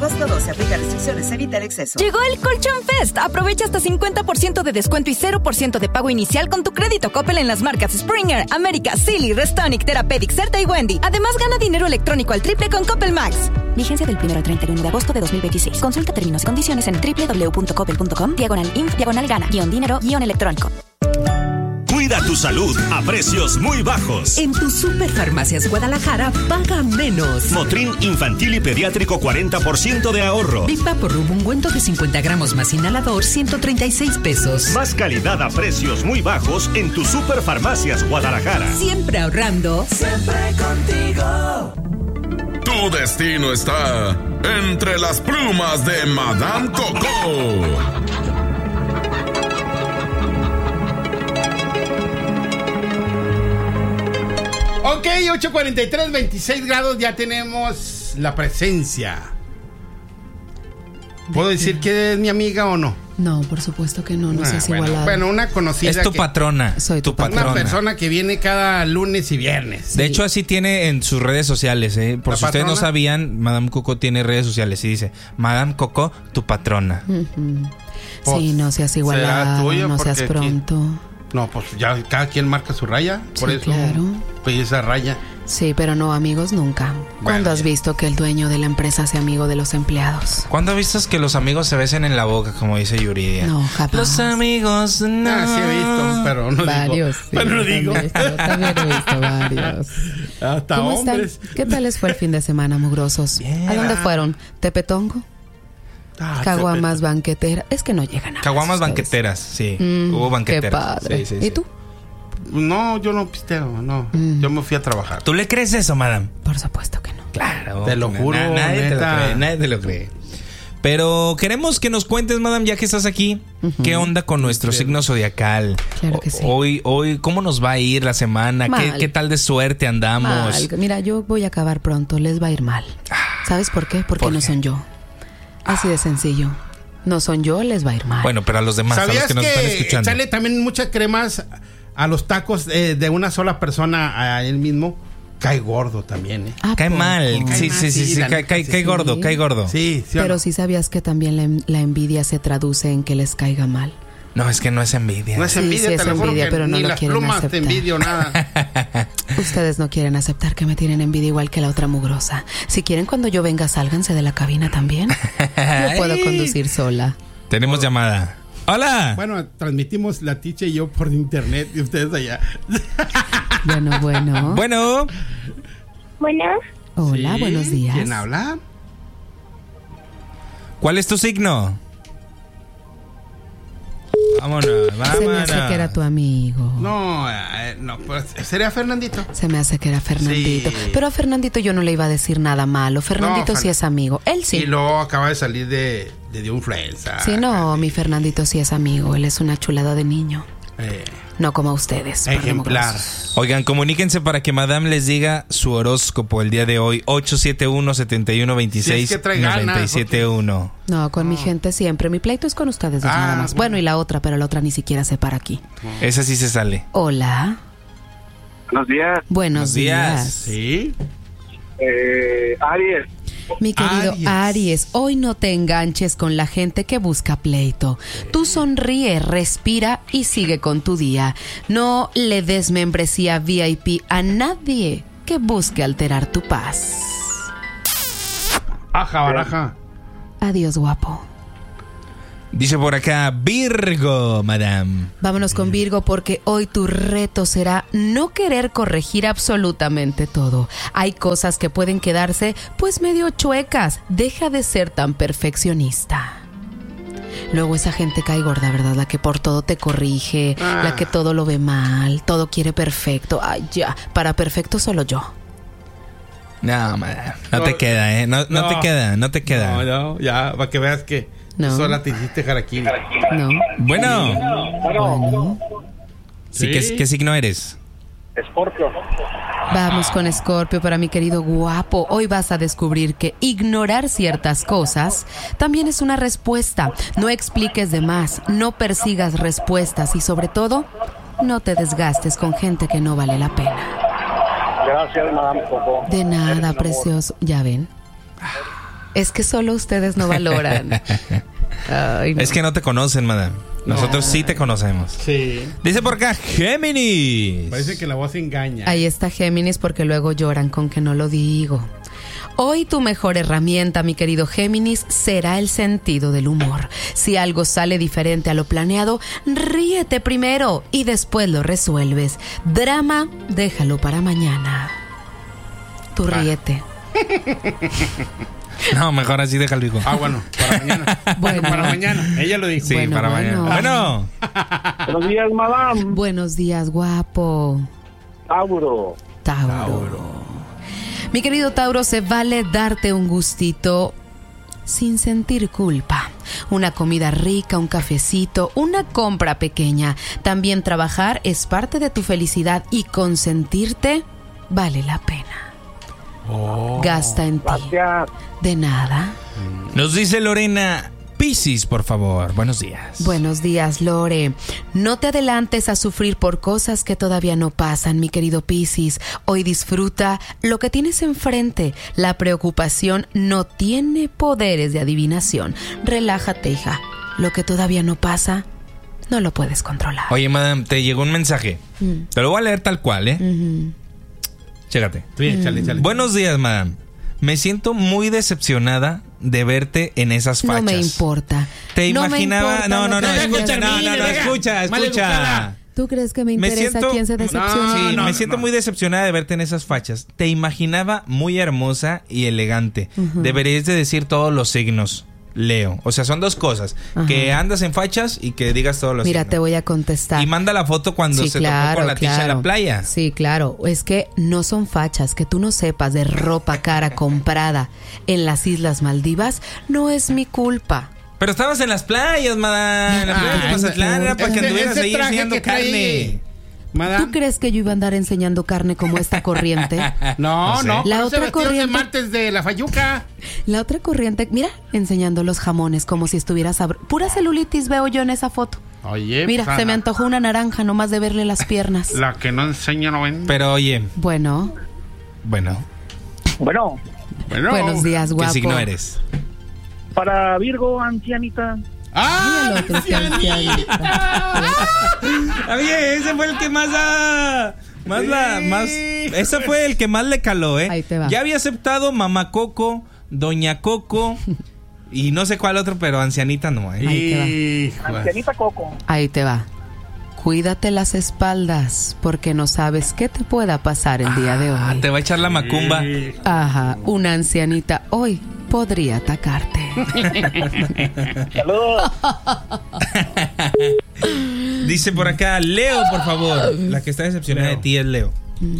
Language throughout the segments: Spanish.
agosto 12. Aplica restricciones. Evita el exceso. Llegó el Colchón Fest. Aprovecha hasta 50% de descuento y 0% de pago inicial con tu crédito Coppel en las marcas Springer, América, Silly, Restonic, Therapeutic, Certa y Wendy. Además, gana dinero electrónico al triple con Coppel Max. Vigencia del 1 al 31 de agosto de 2026. Consulta términos y condiciones en www.coppel.com/gana-dinero-electrónico. Cuida tu salud a precios muy bajos. En tu Superfarmacias Guadalajara, paga menos. Motrin infantil y pediátrico 40% de ahorro. Vaporub ungüento de 50 gramos más inhalador, 136 pesos. Más calidad a precios muy bajos en tu Superfarmacias Guadalajara. Siempre ahorrando. Siempre contigo. Tu destino está entre las plumas de Madame Coco. Ok, 8:43, 26 grados, ya tenemos la presencia. ¿Puedo decir que es mi amiga o no? No, por supuesto que no, no seas igualado. Bueno, una conocida. Es tu patrona. Soy tu patrona. Una persona que viene cada lunes y viernes. De hecho, así tiene en sus redes sociales, ¿eh? Por si ustedes no sabían, Madame Coco tiene redes sociales y dice, Madame Coco, tu patrona. Sí, no seas igualado, tuyo, no seas pronto. No, pues ya cada quien marca su raya. Por sí, eso, claro. Pues esa raya. Sí, pero no amigos nunca. ¿Cuándo has visto que el dueño de la empresa sea amigo de los empleados? ¿Cuándo has visto que los amigos se besen en la boca, como dice Yuridia? No, jamás. Los amigos, no. Sí he visto, pero no varios, digo. Pero no digo. También he visto varios. Hasta ¿Cómo hombres. están? ¿Qué tal les fue el fin de semana, mugrosos? Bien. ¿A dónde fueron? ¿Tepetongo? Caguamas banqueteras. Es que no llegan a Caguamas banqueteras, sí. Hubo banqueteras. Qué padre. Sí, ¿Y tú? No, yo no pisteo, no. Yo me fui a trabajar. ¿Tú le crees eso, madame? Por supuesto que no. Claro. Te lo juro, Nadie te lo neta. cree, nadie te lo cree. Pero queremos que nos cuentes, madame, ya que estás aquí, ¿qué onda con nuestro signo zodiacal? Claro que sí. Hoy, ¿cómo nos va a ir la semana? ¿Qué tal de suerte andamos? Mal. Mira, yo voy a acabar pronto, les va a ir mal. ¿Sabes por qué? Porque no son yo. Así de sencillo. No son yo, les va a ir mal. Bueno, pero a los demás, a los que nos están escuchando. Echarle también muchas cremas a los tacos de una sola persona a él mismo cae gordo también, ¿eh? Cae mal. Sí, cae gordo, cae gordo. Sí, pero no? sí sabías que también la envidia se traduce en que les caiga mal. No, es que no es envidia. No es envidia, sí, te es lo juro envidia, que pero no ni lo las quieren plumas aceptar. te envidio nada. Ustedes no quieren aceptar que me tienen envidia igual que la otra mugrosa. Si quieren, cuando yo venga, sálganse de la cabina también. Yo puedo conducir sola. Tenemos llamada. ¡Hola! Bueno, transmitimos la Ticha y yo por internet y ustedes allá. Bueno. Bueno. Hola, Sí, buenos días. ¿Quién habla? ¿Cuál es tu signo? Vámonos. Se me hace que era tu amigo. No, pues sería Fernandito. Se me hace que era Fernandito. Sí. Pero a Fernandito yo no le iba a decir nada malo. Fernandito sí es amigo. Él sí. Y luego acaba de salir de influenza. Sí, no, mi Fernandito sí es amigo. Él es una chulada de niño. No como ustedes. Ejemplar. Oigan, comuníquense para que Madame les diga su horóscopo el día de hoy. 871-7126-971. No, con mi gente siempre. Mi pleito es con ustedes dos nada más. Bueno, y la otra, pero la otra ni siquiera se para aquí. Esa sí se sale. Hola. Buenos días. Buenos días. Sí. Aries. Mi querido Aries, hoy no te enganches con la gente que busca pleito. Tú sonríe, respira y sigue con tu día. No le des membresía VIP a nadie que busque alterar tu paz. Aja, baraja. Adiós, guapo. Dice por acá, Virgo, madame. Vámonos con Virgo porque hoy tu reto será no querer corregir absolutamente todo. Hay cosas que pueden quedarse pues medio chuecas. Deja de ser tan perfeccionista. Luego esa gente cae gorda, ¿verdad? La que por todo te corrige, la que todo lo ve mal, todo quiere perfecto. Ay, ya, para perfecto solo yo. No, madame, no te queda, ¿eh? No te queda. No, ya, para que veas que sola te hiciste jaraquín. No. Bueno. Sí, ¿qué signo eres? Escorpio. Vamos con Escorpio para mi querido guapo. Hoy vas a descubrir que ignorar ciertas cosas también es una respuesta. No expliques de más, no persigas respuestas y sobre todo, no te desgastes con gente que no vale la pena. Gracias, Madame Coco. De nada, precioso. Ya ven. Es que solo ustedes no valoran. Ay, no. Es que no te conocen, madame. Nosotros sí te conocemos. Sí. Dice por acá, Géminis. Parece que la voz engaña. Ahí está Géminis porque luego lloran con que no lo digo. Hoy tu mejor herramienta, mi querido Géminis, será el sentido del humor. Si algo sale diferente a lo planeado, ríete primero y después lo resuelves. Drama, déjalo para mañana. Tú ríete. No, mejor así déjalo, hijo. Bueno, para mañana. Bueno. Para mañana. Ella lo dijo. Sí, para mañana. Bueno. Buenos días, madame. Buenos días, guapo. Tauro. Mi querido Tauro, se vale darte un gustito sin sentir culpa. Una comida rica, un cafecito, una compra pequeña. También trabajar es parte de tu felicidad y consentirte vale la pena. Gasta en ti. Gracias. De nada. Nos dice Lorena Piscis, por favor. Buenos días. Buenos días, Lore. No te adelantes a sufrir por cosas que todavía no pasan, mi querido Piscis. Hoy disfruta lo que tienes enfrente. La preocupación no tiene poderes de adivinación. Relájate, hija. Lo que todavía no pasa, no lo puedes controlar. Oye, madame, te llegó un mensaje. Te lo voy a leer tal cual, ¿eh? Chécate. Sí, échale. Buenos días, madame. Me siento muy decepcionada de verte en esas fachas. No me importa. Te imaginaba... No, Escucha. escucha. ¿Tú crees que me interesa quién se decepciona? Me siento muy decepcionada de verte en esas fachas. Te imaginaba muy hermosa y elegante. Deberías de decir todos los signos, Leo. O sea, son dos cosas. Que andas en fachas y que digas todos los signos. Mira, te voy a contestar. Y manda la foto cuando se topó con la ticha en la playa. Sí, claro. Es que no son fachas. Que tú no sepas de ropa cara comprada en las Islas Maldivas no es mi culpa. Pero estabas en las playas, madame. En la playa de Mazatlán era para que anduvieras ahí enseñando carne. ¿Tú crees que yo iba a andar enseñando carne como esta corriente? No. La otra corriente de martes de la Fayuca. La otra corriente, mira, enseñando los jamones como si estuvieras pura celulitis veo yo en esa foto. Oye, mira, pues, se me antojó una naranja nomás de verle las piernas. La que no enseña no vende. Pero oye. Bueno. Buenos días, guapo. ¿Qué signo eres? Para Virgo, ancianita. ¡Ah! El otro que ancianita. Oye, ese fue el que más ese fue el que más le caló, ¿eh? Ahí te va. Ya había aceptado Mamá Coco, Doña Coco y no sé cuál otro, pero ancianita no, ¿eh? Ahí te va. Ancianita Coco. Ahí te va. Cuídate las espaldas porque no sabes qué te pueda pasar el día de hoy. Te va a echar la macumba. Ajá, una ancianita hoy podría atacarte. Saludos. Dice por acá, Leo, por favor. La que está decepcionada de ti es Leo.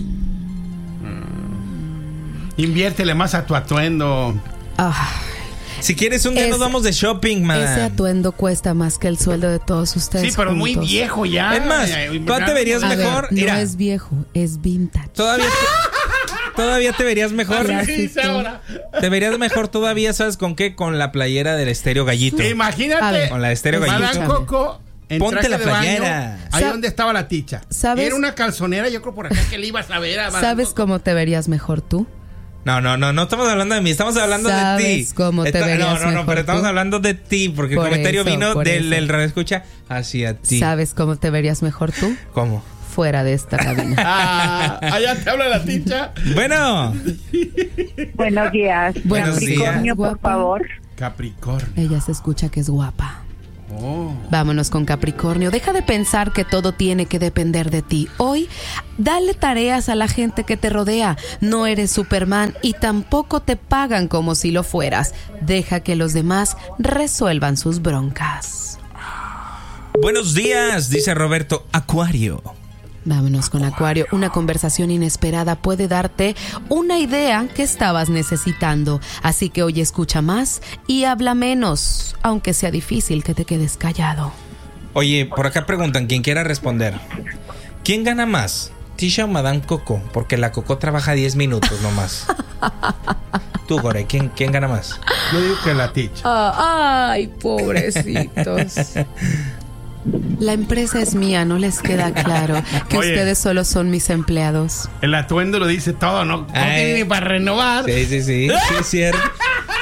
Inviértele más a tu atuendo. Si quieres un día nos vamos de shopping, madame. Ese atuendo cuesta más que el sueldo de todos ustedes. Sí, pero juntos. muy viejo ya. Es más, tú te verías mejor. Ver, no es viejo, es vintage. Todavía te verías mejor. Ahora. Te verías mejor todavía, ¿sabes con qué? Con la playera del Estéreo Gallito. Imagínate. Con la de Estéreo Gallito. Madame Coco. Ponte la playera. Ahí donde estaba la ticha. ¿Sabes? Era una calzonera, yo creo por acá que le ibas a ver. ¿Sabes cómo te verías mejor tú? No estamos hablando de mí, estamos hablando de ti. ¿Sabes cómo te verías mejor pero estamos tú? hablando de ti, porque el comentario vino del radio escucha hacia ti. ¿Sabes cómo te verías mejor tú? ¿Cómo? Fuera de esta cabina. Allá te habla la ticha. Bueno. Buenos días. Capricornio, por favor. Capricornio. Ella se escucha que es guapa. Vámonos con Capricornio. Deja de pensar que todo tiene que depender de ti. Hoy, dale tareas a la gente que te rodea. No eres Superman y tampoco te pagan como si lo fueras. Deja que los demás resuelvan sus broncas. Buenos días, dice Roberto. Acuario. Vámonos con Acuario. Una conversación inesperada puede darte una idea que estabas necesitando. Así que hoy escucha más y habla menos, aunque sea difícil que te quedes callado. Oye, por acá preguntan, quien quiera responder. ¿Quién gana más? ¿Tisha o Madame Coco? Porque la Coco trabaja 10 minutos nomás. Tú, Gore, ¿quién gana más? Yo digo que la ticha. Ay, pobrecitos. La empresa es mía, ¿no les queda claro que ustedes solo son mis empleados? El atuendo lo dice todo, no tiene ni para renovar. Sí, es cierto.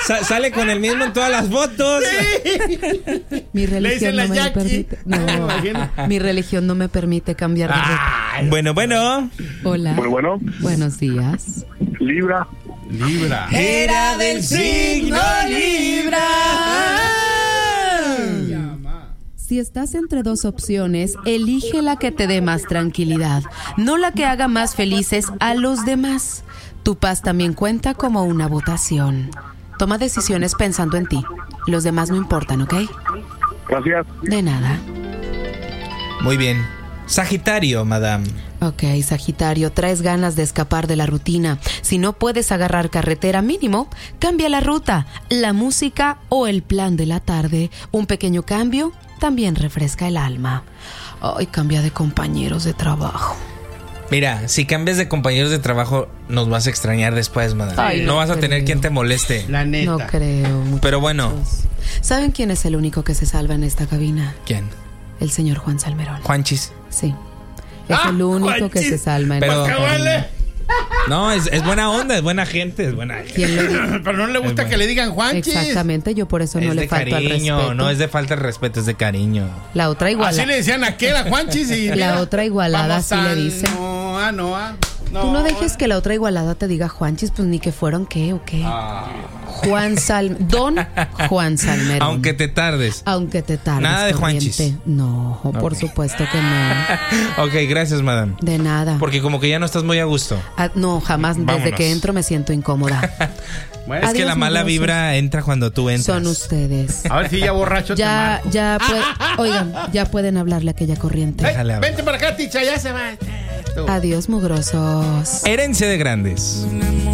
Sale con el mismo en todas las fotos. Mi religión no me lo permite. No, mi religión no me permite cambiar de ropa. Bueno. Hola. Muy bueno. Buenos días. Libra. Era del signo Libra. Si estás entre dos opciones, elige la que te dé más tranquilidad, no la que haga más felices a los demás. Tu paz también cuenta como una votación. Toma decisiones pensando en ti. Los demás no importan, ¿ok? Gracias. De nada. Muy bien. Sagitario, madame. Ok, Sagitario, traes ganas de escapar de la rutina. Si no puedes agarrar carretera, mínimo, cambia la ruta, la música o el plan de la tarde. Un pequeño cambio también refresca el alma. Ay, cambia de compañeros de trabajo. Mira, si cambias de compañeros de trabajo, nos vas a extrañar después, madame. Ay, no vas a tener creo. quien te moleste. La neta. No creo. Muchachos. Pero bueno. ¿Saben quién es el único que se salva en esta cabina? ¿Quién? El señor Juan Salmerón. Juanchis. Sí. Es el único que se salva en Pero- esta cabina. No, es buena onda, es buena gente, es buena gente. ¿Quién le- Pero no le gusta Es que le digan Juanchis. Exactamente, yo por eso no Es le de falto al cariño, respeto. no es de falta de respeto, es de cariño. La otra igualada. Así le decían a aquel, a Juanchis. Y La mira, otra igualada vamos sí le a dice. Noa, Noa. Tú no dejes que la otra igualada te diga Juanchis, pues ni que fueron qué o qué. Don Juan Salmerón. Aunque te tardes. Aunque te tardes. Nada de corriente. Juanchis. No, por supuesto que no. Ok, gracias, madame. De nada. Porque como que ya no estás muy a gusto. No, jamás. Desde Vámonos. que entro me siento incómoda. Bueno, Es que Adiós, la mala mugrosos. vibra entra cuando tú entras. Son ustedes. a ver si ya borracho te Ya, marco. ya oigan, ya pueden hablarle a aquella corriente. Déjale hablar. Vente para acá, Ticha, ya se va. Adiós, mugrosos. Herencia de grandes.